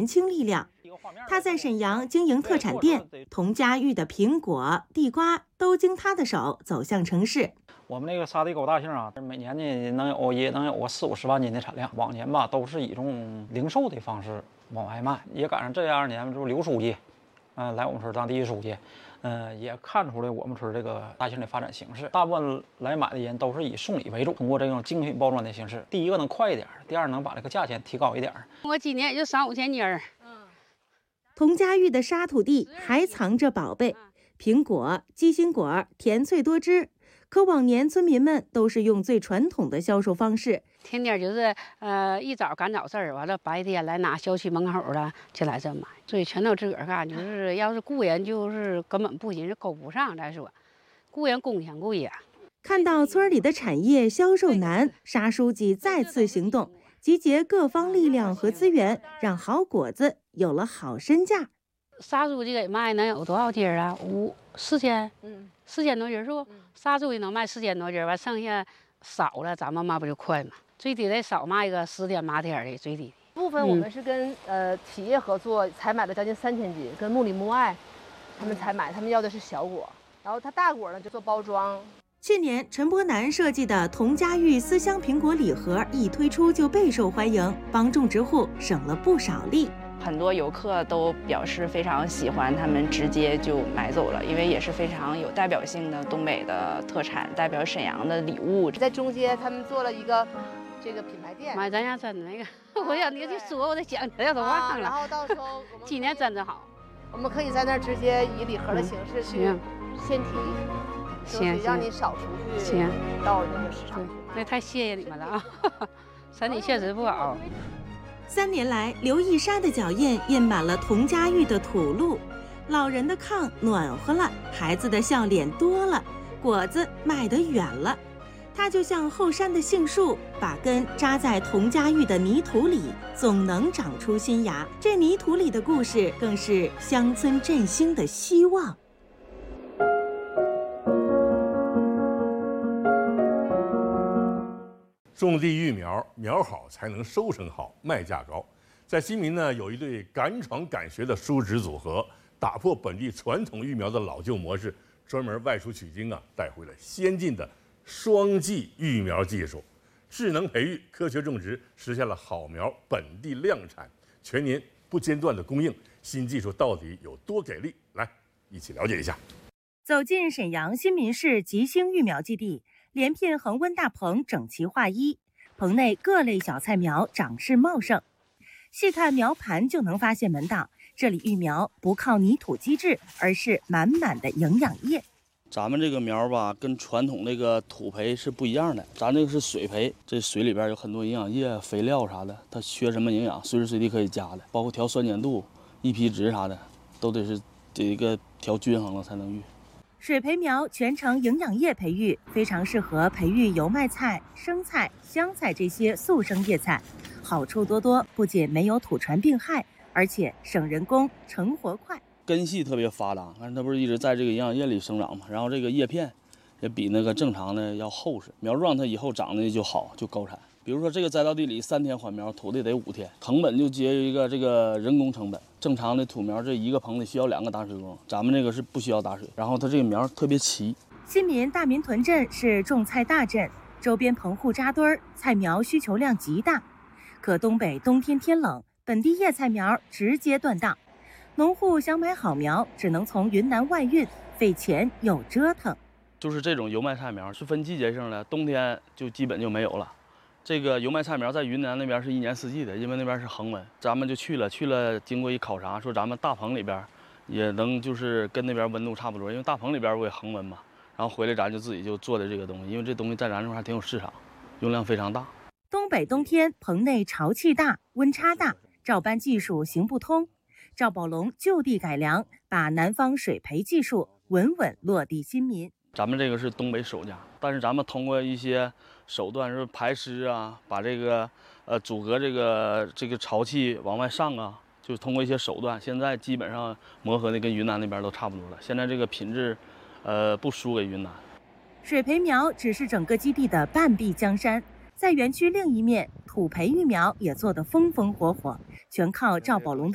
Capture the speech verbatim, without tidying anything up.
轻力量。他在沈阳经营特产店，佟家玉的苹果、地瓜都经他的手走向城市。 我们那个沙地狗大杏啊，每年呢能有也能有个四五十万斤的产量。往年吧都是以这种零售的方式往外卖，也赶上这二年就是刘书记，嗯、呃，来我们村当第一书记，嗯、呃，也看出来我们村这个大杏的发展形势。大部分来买的人都是以送礼为主，通过这种精品包装的形式，第一个能快一点，第二能把这个价钱提高一点。 我今年也就三五千斤儿。 佟家玉的沙土地还藏着宝贝，苹果、鸡心果甜脆多汁。可往年村民们都是用最传统的销售方式， 天天就是呃一早赶早事儿，完了白天来拿小区门口了就来这买，所以全都自个儿干。就是要是雇人，就是根本不行，是够不上。再说，雇人工钱贵呀。 看到村里的产业销售难，沙书记再次行动，集结各方力量和资源，让好果子有了好身价。 沙书记给卖能有多少斤啊？五四千，嗯，四千多斤是不？沙书记能卖四千多斤，完剩下少了，咱们卖不就快吗？最低得少卖个十天八天的，最低。 部分我们是跟、嗯、呃企业合作，采买了将近三千斤，跟木里木爱他们采买，他们要的是小果，然后他大果呢就做包装。 去年陈伯南设计的佟家玉思乡苹果礼盒一推出就备受欢迎，帮种植户省了不少力。 很多游客都表示非常喜欢，他们直接就买走了，因为也是非常有代表性的东北的特产，代表沈阳的礼物。 在中街，他们做了一个这个品牌店。 买咱家真的那个，我想你就说，我得想起来，都忘了。 然后到时候今年真的好， 我们可以在那儿直接以礼盒的形式去现提， 行， 让你少出去， 行， 到那个市场去。 那太谢谢你们了啊，身体确实不好。 三年来，刘一沙的脚印印满了佟家玉的土路，老人的炕暖和了，孩子的笑脸多了，果子卖得远了。它就像后山的杏树，把根扎在佟家玉的泥土里，总能长出新芽。这泥土里的故事，更是乡村振兴的希望。 种地育苗，苗好才能收成好，卖价高。在新民呢，有一对敢闯敢学的叔侄组合，打破本地传统育苗的老旧模式，专门外出取经啊，带回了先进的双技育苗技术，智能培育、科学种植，实现了好苗本地量产、全年不间断的供应。新技术到底有多给力？来，一起了解一下。 走进沈阳新民市吉星育苗基地。连片恒温大棚整齐划一，棚内各类小菜苗长势茂盛。细看苗盘就能发现门道，这里育苗不靠泥土机制，而是满满的营养液。 咱们这个苗吧，跟传统那个土培是不一样的，咱这个是水培，这水里边有很多营养液、肥料啥的，它缺什么营养，随时随地可以加的，包括调酸碱度、一皮值啥的，都得是这一个调均衡了才能育。 水培苗全程营养液培育，非常适合培育油麦菜、生菜、香菜这些速生叶菜，好处多多，不仅没有土传病害，而且省人工、成活快。 根系特别发达，但是它不是一直在这个营养液里生长嘛，然后这个叶片也比那个正常的要厚实，苗状它以后长得就好，就高产。比如说这个栽到地里三天缓苗，土地得五天，成本就节约一个这个人工成本。正常的土苗这一个棚里需要两个打水工，咱们这个是不需要打水，然后它这个苗特别齐。 新民大民屯镇是种菜大镇，周边棚户扎堆儿，菜苗需求量极大。可东北冬天天冷，本地叶菜苗直接断档，农户想买好苗，只能从云南外运，费钱又折腾。 就是这种油麦菜苗是分季节性的，冬天就基本就没有了。这个油麦菜苗在云南那边是一年四季的，因为那边是恒温，咱们就去了，去了经过一考察，说咱们大棚里边也能就是跟那边温度差不多，因为大棚里边不也恒温嘛。然后回来咱就自己就做的这个东西，因为这东西在咱这块还挺有市场，用量非常大。 东北冬天棚内潮气大，温差大，照搬技术行不通。赵宝龙就地改良，把南方水培技术稳稳落地新民。 咱们这个是东北首家，但是咱们通过一些手段，是排湿啊，把这个呃阻隔这个这个潮气往外上啊，就是通过一些手段，现在基本上磨合的跟云南那边都差不多了。现在这个品质，呃不输给云南。 水培苗只是整个基地的半壁江山，在园区另一面，土培育苗也做得风风火火，全靠赵宝龙的